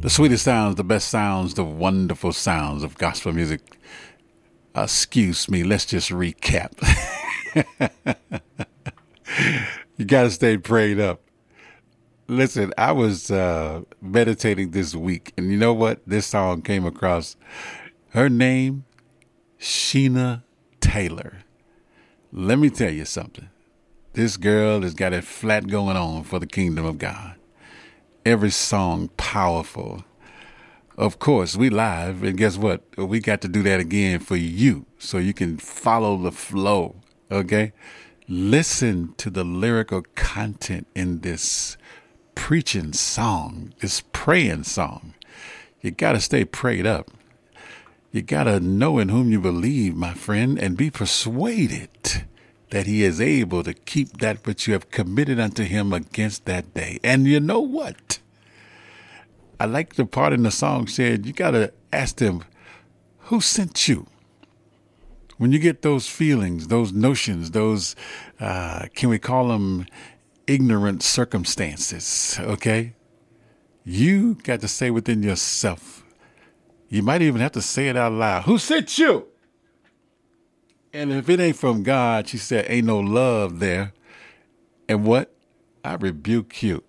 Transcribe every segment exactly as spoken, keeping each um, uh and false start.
The sweetest sounds, the best sounds, the wonderful sounds of gospel music. Excuse me, let's just recap. You got to stay prayed up. Listen, I was uh, meditating this week, and you know what? This song came across. Her name, Sheena Taylor. Let me tell you something. This girl has got it flat going on for the kingdom of God. Every song powerful. Of course, we live, and guess what? We got to do that again for you so you can follow the flow, okay? Listen to the lyrical content in this preaching song, this praying song. You got to stay prayed up. You got to know in whom you believe, my friend, and be persuaded that he is able to keep that which you have committed unto him against that day. And you know what? I like the part in the song said, you got to ask them, who sent you? When you get those feelings, those notions, those, uh, can we call them ignorant circumstances, okay? You got to say within yourself. You might even have to say it out loud. Who sent you? And if it ain't from God, she said, ain't no love there. And what? I rebuke you.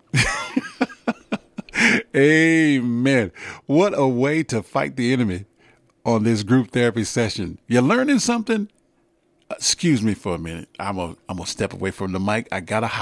Amen. What a way to fight the enemy on this group therapy session. You learning something? Excuse me for a minute. I'm going I'm to step away from the mic. I got to holler.